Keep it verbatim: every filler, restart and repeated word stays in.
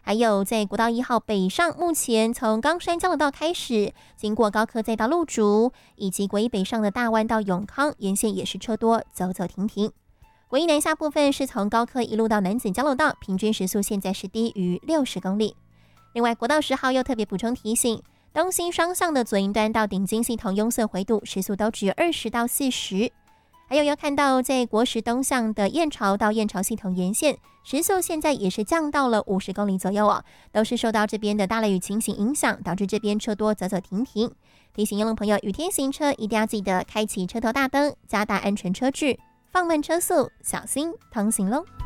还有在国道一号北上，目前从冈山交流道开始，经过高科再到路竹，以及国一北上的大湾到永康沿线也是车多，走走停停。国一南下部分是从高科一路到南子交流道，平均时速现在是低于六十公里。另外，国道十号又特别补充提醒，东西双向的左营端到顶金系统拥塞回堵时速都只有二十到四十。还有要看到，在国十东向的燕巢到燕巢系统沿线，时速现在也是降到了五十公里左右哦，都是受到这边的大雷雨情形影响，导致这边车多走走停停。提醒用路朋友，雨天行车一定要记得开启车头大灯，加大安全车距，放慢车速，小心通行喽。